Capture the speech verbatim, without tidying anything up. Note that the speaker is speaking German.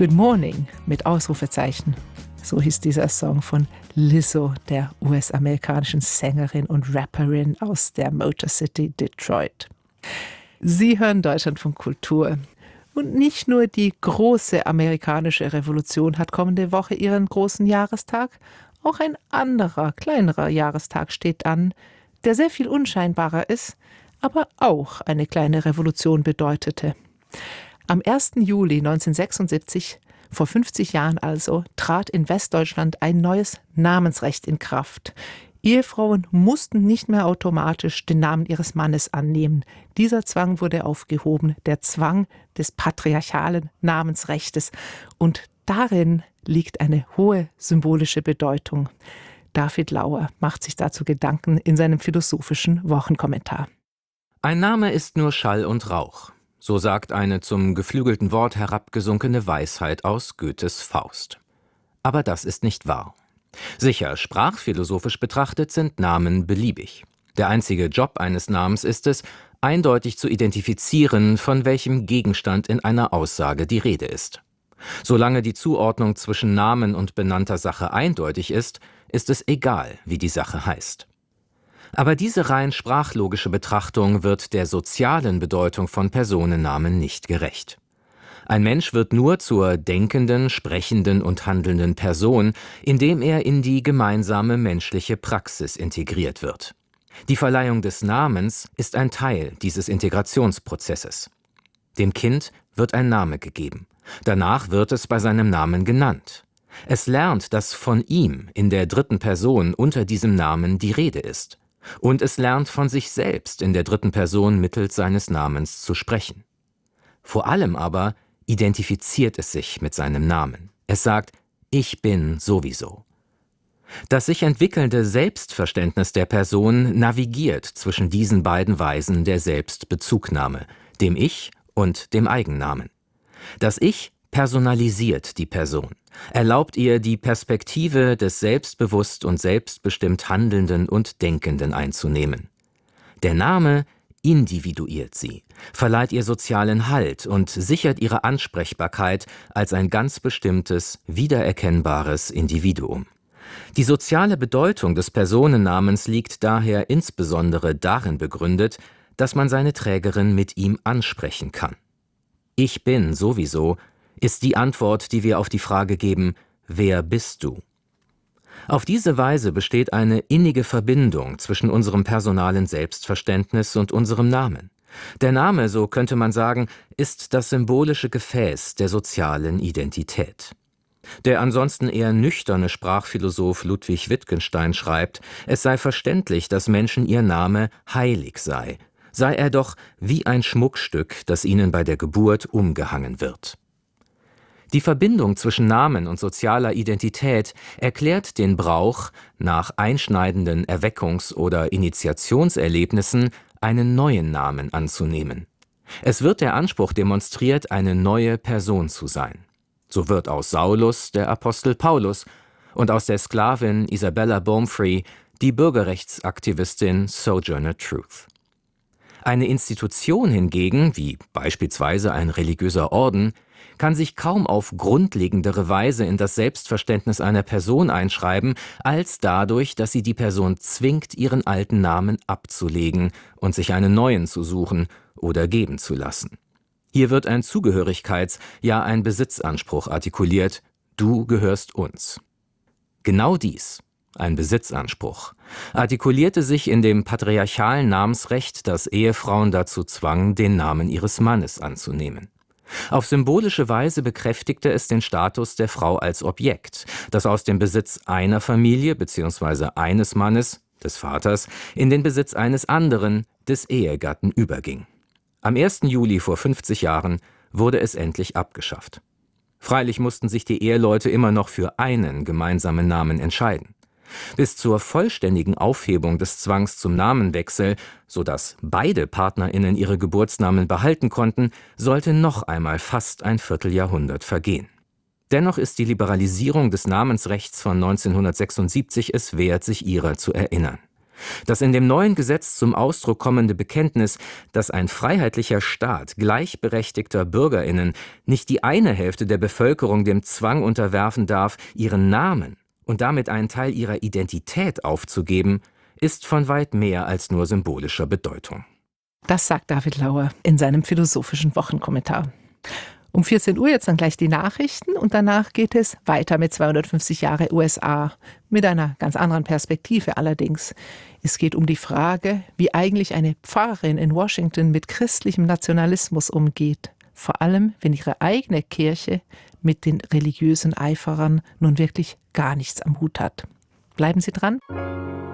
Good Morning mit Ausrufezeichen. So hieß dieser Song von Lizzo, der U S-amerikanischen Sängerin und Rapperin aus der Motor City Detroit. Sie hören Deutschlandfunk Kultur. Und nicht nur die große amerikanische Revolution hat kommende Woche ihren großen Jahrestag, auch ein anderer, kleinerer Jahrestag steht an, der sehr viel unscheinbarer ist, aber auch eine kleine Revolution bedeutete. Am ersten Juli neunzehnhundertsechsundsiebzig, vor fünfzig Jahren also, trat in Westdeutschland ein neues Namensrecht in Kraft. Ehefrauen mussten nicht mehr automatisch den Namen ihres Mannes annehmen. Dieser Zwang wurde aufgehoben, der Zwang des patriarchalen Namensrechtes. Und darin liegt eine hohe symbolische Bedeutung. David Lauer macht sich dazu Gedanken in seinem philosophischen Wochenkommentar. Ein Name ist nur Schall und Rauch. So sagt eine zum geflügelten Wort herabgesunkene Weisheit aus Goethes Faust. Aber das ist nicht wahr. Sicher, sprachphilosophisch betrachtet sind Namen beliebig. Der einzige Job eines Namens ist es, eindeutig zu identifizieren, von welchem Gegenstand in einer Aussage die Rede ist. Solange die Zuordnung zwischen Namen und benannter Sache eindeutig ist, ist es egal, wie die Sache heißt. Aber diese rein sprachlogische Betrachtung wird der sozialen Bedeutung von Personennamen nicht gerecht. Ein Mensch wird nur zur denkenden, sprechenden und handelnden Person, indem er in die gemeinsame menschliche Praxis integriert wird. Die Verleihung des Namens ist ein Teil dieses Integrationsprozesses. Dem Kind wird ein Name gegeben. Danach wird es bei seinem Namen genannt. Es lernt, dass von ihm in der dritten Person unter diesem Namen die Rede ist. Und es lernt von sich selbst in der dritten Person mittels seines Namens zu sprechen. Vor allem aber identifiziert es sich mit seinem Namen. Es sagt, ich bin sowieso. Das sich entwickelnde Selbstverständnis der Person navigiert zwischen diesen beiden Weisen der Selbstbezugnahme, dem Ich und dem Eigennamen. Das Ich personalisiert die Person, erlaubt ihr, die Perspektive des selbstbewusst und selbstbestimmt Handelnden und Denkenden einzunehmen. Der Name individuiert sie, verleiht ihr sozialen Halt und sichert ihre Ansprechbarkeit als ein ganz bestimmtes, wiedererkennbares Individuum. Die soziale Bedeutung des Personennamens liegt daher insbesondere darin begründet, dass man seine Trägerin mit ihm ansprechen kann. Ich bin sowieso ist die Antwort, die wir auf die Frage geben, wer bist du? Auf diese Weise besteht eine innige Verbindung zwischen unserem personalen Selbstverständnis und unserem Namen. Der Name, so könnte man sagen, ist das symbolische Gefäß der sozialen Identität. Der ansonsten eher nüchterne Sprachphilosoph Ludwig Wittgenstein schreibt, es sei verständlich, dass Menschen ihr Name heilig sei, sei er doch wie ein Schmuckstück, das ihnen bei der Geburt umgehangen wird. Die Verbindung zwischen Namen und sozialer Identität erklärt den Brauch, nach einschneidenden Erweckungs- oder Initiationserlebnissen einen neuen Namen anzunehmen. Es wird der Anspruch demonstriert, eine neue Person zu sein. So wird aus Saulus der Apostel Paulus und aus der Sklavin Isabella Baumfree die Bürgerrechtsaktivistin Sojourner Truth. Eine Institution hingegen, wie beispielsweise ein religiöser Orden, kann sich kaum auf grundlegendere Weise in das Selbstverständnis einer Person einschreiben, als dadurch, dass sie die Person zwingt, ihren alten Namen abzulegen und sich einen neuen zu suchen oder geben zu lassen. Hier wird ein Zugehörigkeits-, ja ein Besitzanspruch artikuliert, du gehörst uns. Genau dies, ein Besitzanspruch, artikulierte sich in dem patriarchalen Namensrecht, das Ehefrauen dazu zwang, den Namen ihres Mannes anzunehmen. Auf symbolische Weise bekräftigte es den Status der Frau als Objekt, das aus dem Besitz einer Familie bzw. eines Mannes, des Vaters, in den Besitz eines anderen, des Ehegatten überging. Am ersten Juli vor fünfzig Jahren wurde es endlich abgeschafft. Freilich mussten sich die Eheleute immer noch für einen gemeinsamen Namen entscheiden. Bis zur vollständigen Aufhebung des Zwangs zum Namenwechsel, sodass beide PartnerInnen ihre Geburtsnamen behalten konnten, sollte noch einmal fast ein Vierteljahrhundert vergehen. Dennoch ist die Liberalisierung des Namensrechts von neunzehnhundertsechsundsiebzig es wert, sich ihrer zu erinnern. Das in dem neuen Gesetz zum Ausdruck kommende Bekenntnis, dass ein freiheitlicher Staat gleichberechtigter BürgerInnen nicht die eine Hälfte der Bevölkerung dem Zwang unterwerfen darf, ihren Namen und damit einen Teil ihrer Identität aufzugeben, ist von weit mehr als nur symbolischer Bedeutung. Das sagt David Lauer in seinem philosophischen Wochenkommentar. Um vierzehn Uhr jetzt dann gleich die Nachrichten und danach geht es weiter mit zweihundertfünfzig Jahre U S A. Mit einer ganz anderen Perspektive allerdings. Es geht um die Frage, wie eigentlich eine Pfarrerin in Washington mit christlichem Nationalismus umgeht. Vor allem, wenn ihre eigene Kirche mit den religiösen Eiferern nun wirklich gar nichts am Hut hat. Bleiben Sie dran.